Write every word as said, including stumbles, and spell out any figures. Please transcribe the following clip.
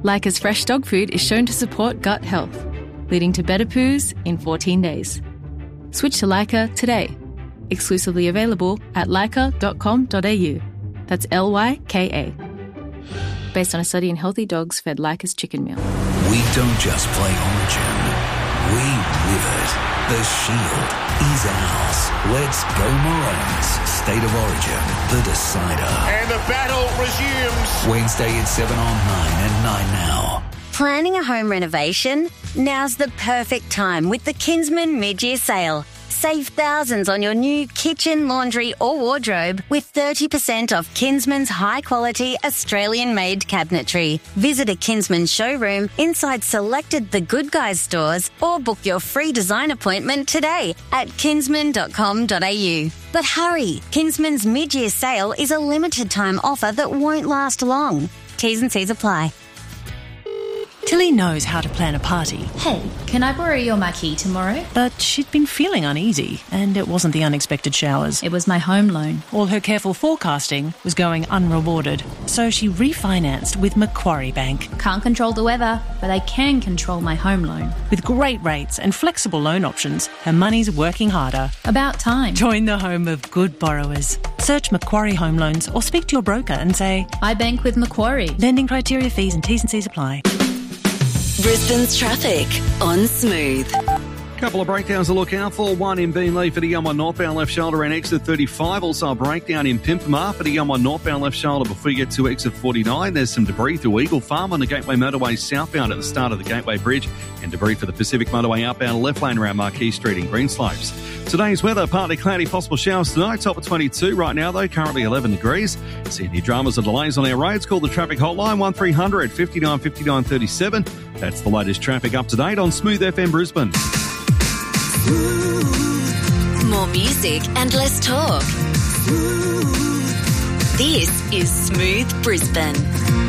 Leica's fresh dog food is shown to support gut health, leading to better poos in fourteen days. Switch to Leica today. Exclusively available at leica dot com dot a u. That's L Y K A. Based on a study in healthy dogs fed Leica's chicken meal. We don't just play Origin, we live it. The Shield is ours. Let's go Maroons. State of Origin, the decider. And the battle resumes. Wednesday at seven on nine and nine now. Planning a home renovation? Now's the perfect time with the Kinsman mid-year sale. Save thousands on your new kitchen, laundry or wardrobe with thirty percent off Kinsman's high-quality Australian-made cabinetry. Visit a Kinsman showroom inside selected The Good Guys stores or book your free design appointment today at kinsman dot com dot a u. But hurry, Kinsman's mid-year sale is a limited-time offer that won't last long. T's and C's apply. Tilly knows how to plan a party. Hey, can I borrow your marquee tomorrow? But she'd been feeling uneasy, and it wasn't the unexpected showers. It was my home loan. All her careful forecasting was going unrewarded, so she refinanced with Macquarie Bank. Can't control the weather, but I can control my home loan. With great rates and flexible loan options, her money's working harder. About time. Join the home of good borrowers. Search Macquarie Home Loans or speak to your broker and say, I bank with Macquarie. Lending criteria, fees and T's and C's apply. Brisbane's traffic on Smooth. Couple of breakdowns to look out for. One in Beenleigh for the M one northbound left shoulder and exit thirty-five. Also a breakdown in Pimpama for the M one northbound left shoulder before you get to exit forty-nine. There's some debris through Eagle Farm on the Gateway Motorway southbound at the start of the Gateway Bridge, and debris for the Pacific Motorway outbound left lane around Marquee Street in Greenslopes. Today's weather, partly cloudy, possible showers tonight. Top of twenty-two right now, though, currently eleven degrees. See any dramas or delays on our roads, call the traffic hotline one three hundred fifty-nine fifty-nine thirty-seven. That's the latest traffic up to date on Smooth F M Brisbane. More music and less talk. This is Smooth Brisbane.